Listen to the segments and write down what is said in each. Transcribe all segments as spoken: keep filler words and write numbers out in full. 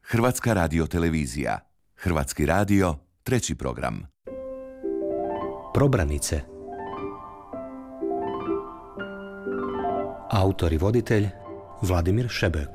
Hrvatska radiotelevizija. Hrvatski radio, treći program. Probranice. Autor i voditelj Vladimir Šebek.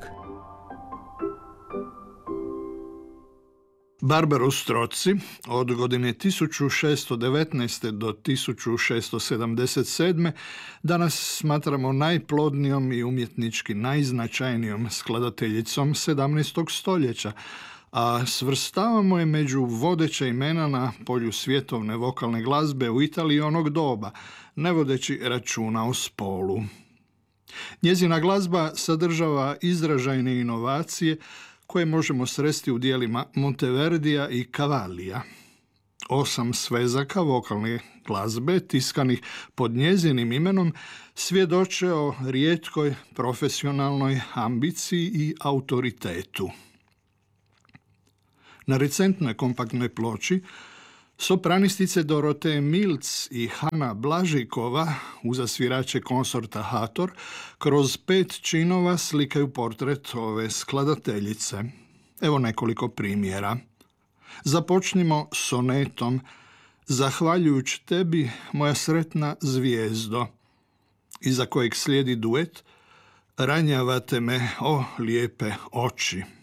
Barbarus Stroci od godine tisuću šesto devetnaeste. do tisuću šesto sedamdeset sedme. danas smatramo najplodnijom i umjetnički najznačajnijom skladateljicom sedamnaestog stoljeća, a svrstavamo je među vodeća imena na polju svjetovne vokalne glazbe u Italiji onog doba, ne vodeći računa o spolu. Njezina glazba sadržava izražajne inovacije koje možemo sresti u dijelima Monteverdija i Cavallija. Osam svezaka vokalne glazbe, tiskanih pod njezinim imenom, svjedoče o rijetkoj profesionalnoj ambiciji i autoritetu. Na recentnoj kompaktnoj ploči sopranistice Dorotee Milc i Hana Blažikova uza svirače konsorta Hathor kroz pet činova slikaju portret ove skladateljice. Evo nekoliko primjera. Započnimo sonetom Zahvaljujući tebi, moja sretna zvijezdo, iza kojeg slijedi duet Ranjavate me, o lijepe oči.